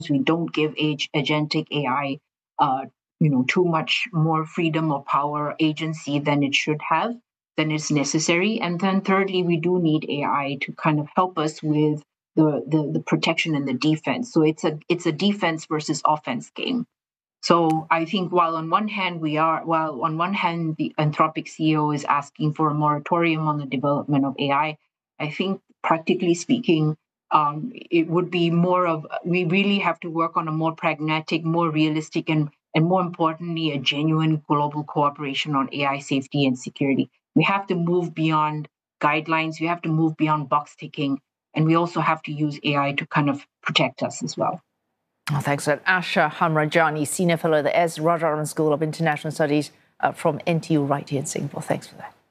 we don't give agentic AI, too much more freedom or power agency than it should have, than is necessary. And then thirdly, we do need AI to kind of help us with the protection and the defense. So it's a defense versus offense game. So I think while on one hand the Anthropic CEO is asking for a moratorium on the development of AI, I think practically speaking, it would be more of, we really have to work on a more pragmatic, more realistic, and more importantly, a genuine global cooperation on AI safety and security. We have to move beyond guidelines. We have to move beyond box ticking. And we also have to use AI to kind of protect us as well. Oh, thanks for that. Asha Hamrajani, Senior Fellow at the S. Rajaram School of International Studies from NTU right here in Singapore. Thanks for that.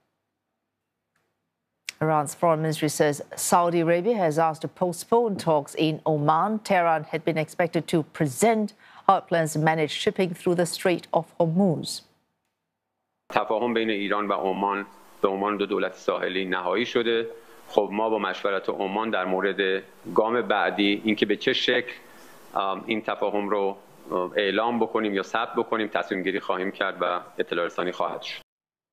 Iran's foreign ministry says Saudi Arabia has asked to postpone talks in Oman. Tehran had been expected to present how it plans to manage shipping through the Strait of Hormuz. تفاهم بین ایران و عمان به عنوان دو دولت ساحلی نهایی شده. خب ما با مشورت عمان در مورد گام بعدی اینکه به چه شکل این تفاهم رو اعلام بکنیم یا ثبت بکنیم تصمیم گیری خواهیم کرد و اطلاع رسانی خواهد شد.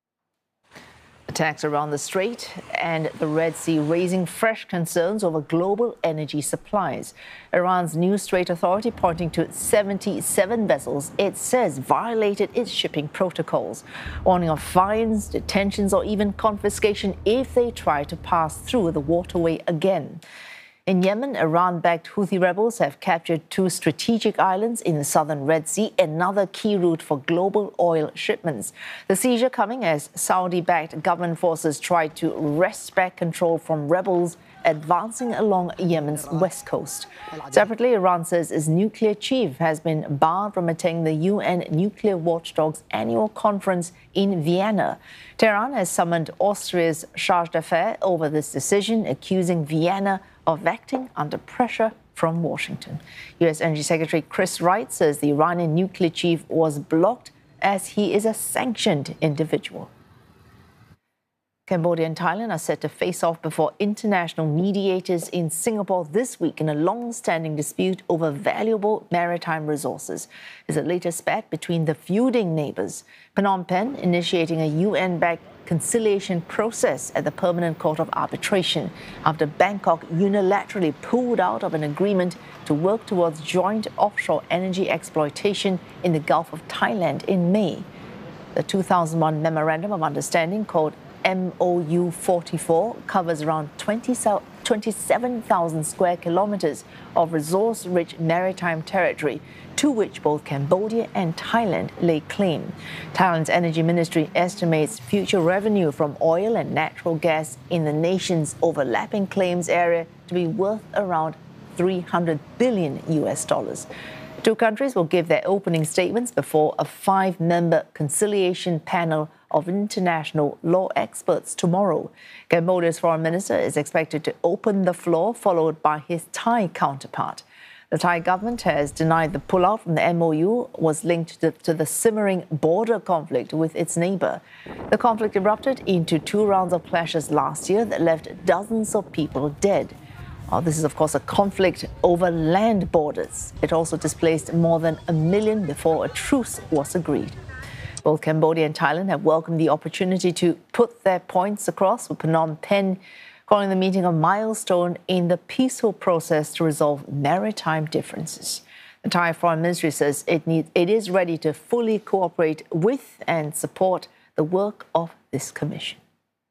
Attacks around the Strait and the Red Sea raising fresh concerns over global energy supplies. Iran's new Strait Authority pointing to 77 vessels it says violated its shipping protocols, warning of fines, detentions, or even confiscation if they try to pass through the waterway again. In Yemen, Iran-backed Houthi rebels have captured 2 strategic islands in the southern Red Sea, another key route for global oil shipments. The seizure coming as Saudi-backed government forces try to wrest back control from rebels advancing along Yemen's west coast. Separately, Iran says its nuclear chief has been barred from attending the UN Nuclear Watchdog's annual conference in Vienna. Tehran has summoned Austria's charge d'affaires over this decision, accusing Vienna of acting under pressure from Washington. U.S. Energy Secretary Chris Wright says the Iranian nuclear chief was blocked as he is a sanctioned individual. Cambodia and Thailand are set to face off before international mediators in Singapore this week in a long-standing dispute over valuable maritime resources. It's the latest spat between the feuding neighbours. Phnom Penh initiating a UN-backed conciliation process at the Permanent Court of Arbitration after Bangkok unilaterally pulled out of an agreement to work towards joint offshore energy exploitation in the Gulf of Thailand in May. The 2001 Memorandum of Understanding, called MOU 44, covers around 27,000 square kilometres of resource-rich maritime territory, to which both Cambodia and Thailand lay claim. Thailand's energy ministry estimates future revenue from oil and natural gas in the nation's overlapping claims area to be worth around $300 billion. The 2 countries will give their opening statements before a 5-member conciliation panel of international law experts tomorrow. Cambodia's foreign minister is expected to open the floor, followed by his Thai counterpart. The Thai government has denied the pullout from the MOU was linked to the simmering border conflict with its neighbour. The conflict erupted into 2 rounds of clashes last year that left dozens of people dead. This is, of course, a conflict over land borders. It also displaced more than 1 million before a truce was agreed. Both Cambodia and Thailand have welcomed the opportunity to put their points across, with Phnom Penh calling the meeting a milestone in the peaceful process to resolve maritime differences. The Thai Foreign Ministry says it is ready to fully cooperate with and support the work of this commission.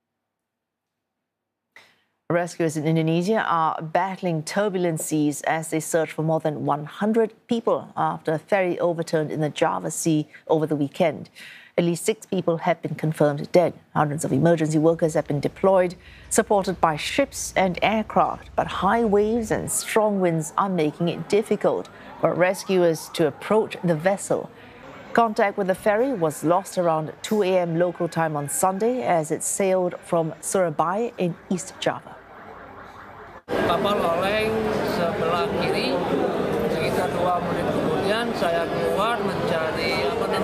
Rescuers in Indonesia are battling turbulent seas as they search for more than 100 people after a ferry overturned in the Java Sea over the weekend. At least 6 people have been confirmed dead. Hundreds of emergency workers have been deployed, supported by ships and aircraft. But high waves and strong winds are making it difficult for rescuers to approach the vessel. Contact with the ferry was lost around 2 a.m. local time on Sunday as it sailed from Surabaya in East Java. Kapal oleng sebelah kiri, sekitar 2 menit kemudian saya keluar mencari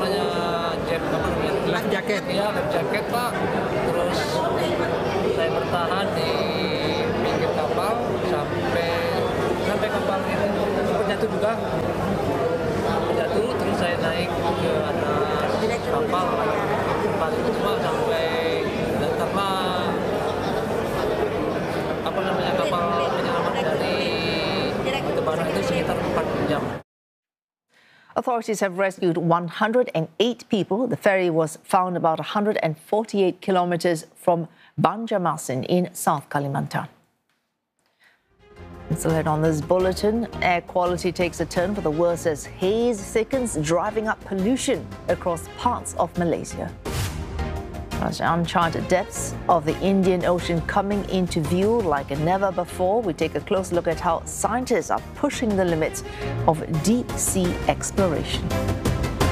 life jacket. Ya, life jacket Pak. Terus saya bertahan di pinggir kapal sampai kapal ini itu juga jatuh, terus saya naik ke atas kapal itu cuma sampai karena kapal penyelamat dari Tebaran itu sekitar 4 jam. Authorities have rescued 108 people. The ferry was found about 148 kilometers from Banjarmasin in South Kalimantan. And still ahead on this bulletin, air quality takes a turn for the worse as haze thickens, driving up pollution across parts of Malaysia. As the uncharted depths of the Indian Ocean coming into view like never before, we take a close look at how scientists are pushing the limits of deep sea exploration.